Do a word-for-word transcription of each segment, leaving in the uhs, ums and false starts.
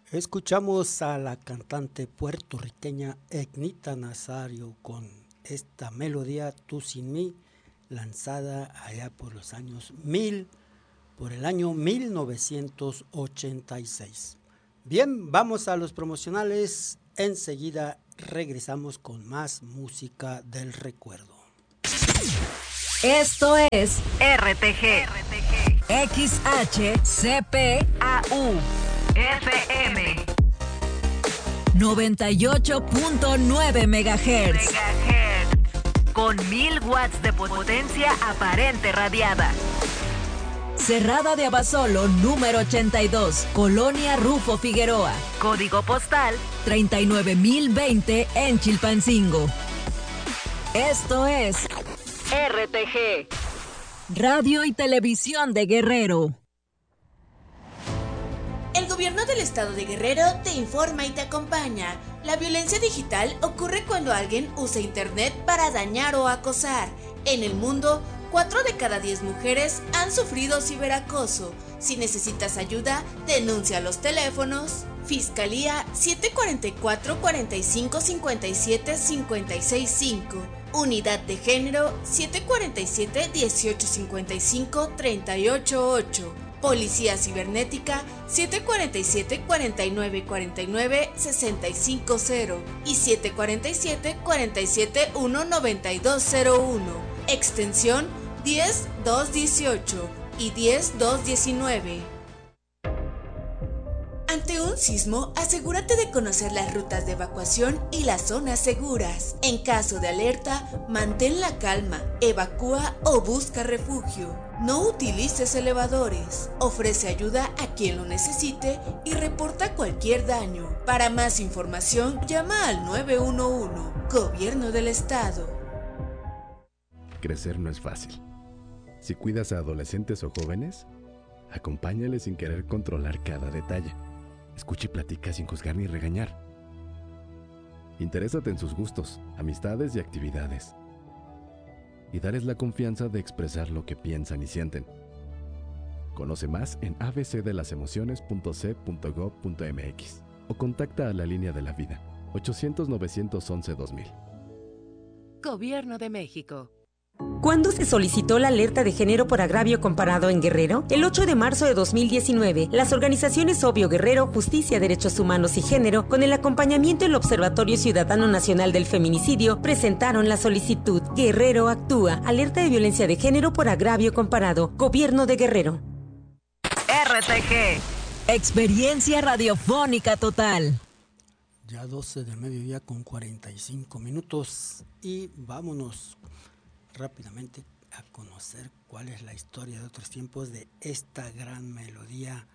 Escuchamos a la cantante puertorriqueña Egnita Nazario con esta melodía Tú sin mí, lanzada allá por los años mil, por el año mil novecientos ochenta y seis. Bien, vamos a los promocionales. Enseguida regresamos con más música del recuerdo. Esto es R T G, X H C P A U F M noventa y ocho punto nueve megahertz, con mil watts de potencia aparente radiada. Cerrada de Abasolo, número ochenta y dos, Colonia Rufo Figueroa. Código postal treinta y nueve mil veinte en Chilpancingo. Esto es R T G, Radio y Televisión de Guerrero. El gobierno del estado de Guerrero te informa y te acompaña. La violencia digital ocurre cuando alguien usa internet para dañar o acosar. En el mundo, cuatro de cada diez mujeres han sufrido ciberacoso. Si necesitas ayuda, denuncia a los teléfonos Fiscalía siete cuatro cuatro, cuatro cinco cinco siete, cinco seis cinco, Unidad de Género siete cuatro siete, dieciocho cincuenta y cinco, treinta y ocho ocho, Policía Cibernética siete cuatro siete, cuarenta y nueve cuarenta y nueve, sesenta y cinco cero y siete cuatro siete, cuarenta y siete, uno noventa y dos cero uno, extensión diez dos dieciocho y diez dos diecinueve. Ante un sismo, asegúrate de conocer las rutas de evacuación y las zonas seguras. En caso de alerta, mantén la calma, evacúa o busca refugio. No utilices elevadores. Ofrece ayuda a quien lo necesite y reporta cualquier daño. Para más información, llama al nueve uno uno. Gobierno del Estado. Crecer no es fácil. Si cuidas a adolescentes o jóvenes, acompáñales sin querer controlar cada detalle. Escucha y platica sin juzgar ni regañar. Interésate en sus gustos, amistades y actividades. Y darles la confianza de expresar lo que piensan y sienten. Conoce más en a b c de las emociones punto c punto gov punto m x o contacta a la línea de la vida ochocientos, novecientos once, dos mil. Gobierno de México. ¿Cuándo se solicitó la alerta de género por agravio comparado en Guerrero? El ocho de marzo de dos mil diecinueve, las organizaciones Obvio Guerrero, Justicia, Derechos Humanos y Género, con el acompañamiento del Observatorio Ciudadano Nacional del Feminicidio, presentaron la solicitud Guerrero Actúa, alerta de violencia de género por agravio comparado, Gobierno de Guerrero. R T G, experiencia radiofónica total. Ya doce del mediodía con cuarenta y cinco minutos y vámonos rápidamente a conocer cuál es la historia de otros tiempos de esta gran melodía,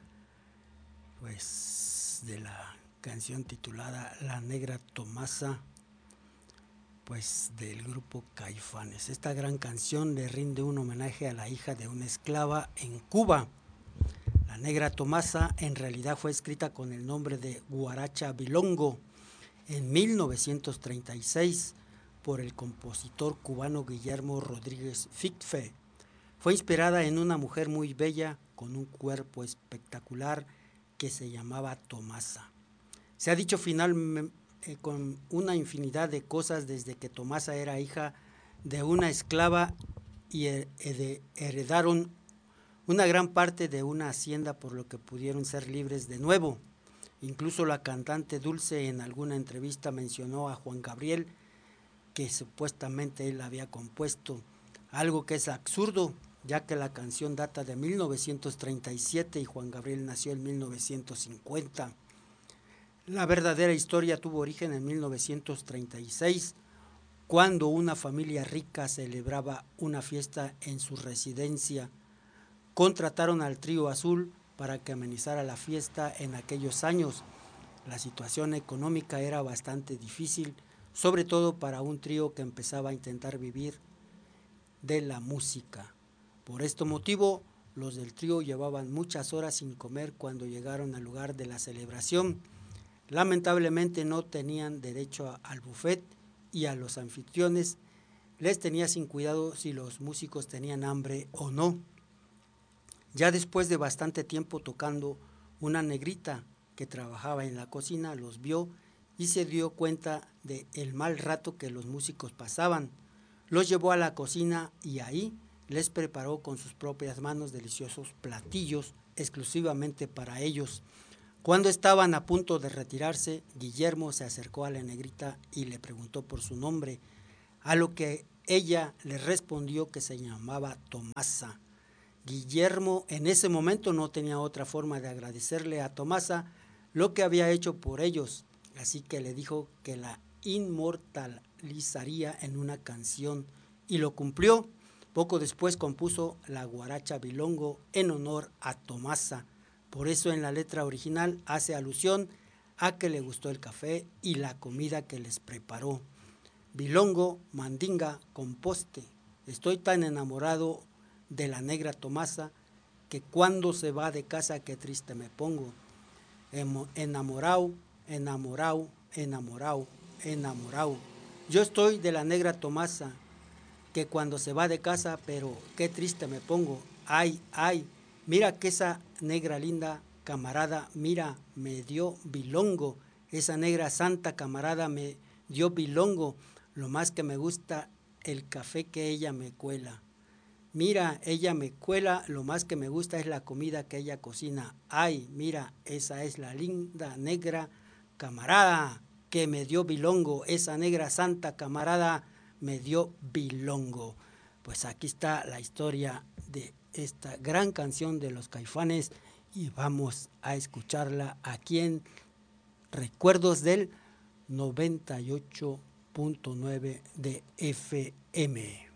pues de la canción titulada La Negra Tomasa, pues del grupo Caifanes. Esta gran canción le rinde un homenaje a la hija de una esclava en Cuba. La Negra Tomasa en realidad fue escrita con el nombre de Guaracha Bilongo en mil novecientos treinta y seis por el compositor cubano Guillermo Rodríguez Ficfe. Fue inspirada en una mujer muy bella con un cuerpo espectacular que se llamaba Tomasa. Se ha dicho finalmente eh, con una infinidad de cosas desde que Tomasa era hija de una esclava y her- heredaron una gran parte de una hacienda, por lo que pudieron ser libres de nuevo. Incluso la cantante Dulce en alguna entrevista mencionó a Juan Gabriel, que supuestamente él había compuesto, algo que es absurdo, ya que la canción data de mil novecientos treinta y siete y Juan Gabriel nació en mil novecientos cincuenta. La verdadera historia tuvo origen en mil novecientos treinta y seis, cuando una familia rica celebraba una fiesta en su residencia. Contrataron al Trío Azul para que amenizara la fiesta. En aquellos años la situación económica era bastante difícil, sobre todo para un trío que empezaba a intentar vivir de la música. Por este motivo, los del trío llevaban muchas horas sin comer cuando llegaron al lugar de la celebración. Lamentablemente no tenían derecho a, al buffet y a los anfitriones les tenía sin cuidado si los músicos tenían hambre o no. Ya después de bastante tiempo tocando, una negrita que trabajaba en la cocina, los vio y se dio cuenta de el mal rato que los músicos pasaban. Los llevó a la cocina y ahí les preparó con sus propias manos deliciosos platillos exclusivamente para ellos. Cuando estaban a punto de retirarse, Guillermo se acercó a la negrita y le preguntó por su nombre, a lo que ella le respondió que se llamaba Tomasa. Guillermo en ese momento no tenía otra forma de agradecerle a Tomasa lo que había hecho por ellos, así que le dijo que la inmortalizaría en una canción y lo cumplió. Poco después compuso la guaracha Bilongo en honor a Tomasa. Por eso en la letra original hace alusión a que le gustó el café y la comida que les preparó. Bilongo, mandinga, composte. Estoy tan enamorado de la negra Tomasa que cuando se va de casa qué triste me pongo. Enamorao, enamorao, enamorao, enamorao. Yo estoy de la negra Tomasa que cuando se va de casa, pero qué triste me pongo. Ay, ay, mira que esa negra linda camarada, mira, me dio bilongo. Esa negra santa camarada me dio bilongo. Lo más que me gusta el café que ella me cuela. Mira, ella me cuela, lo más que me gusta es la comida que ella cocina. Ay, mira, esa es la linda negra camarada que me dio bilongo. Esa negra santa camarada me dio bilongo. Pues aquí está la historia de esta gran canción de los Caifanes y vamos a escucharla aquí en Recuerdos del noventa y ocho punto nueve de F M.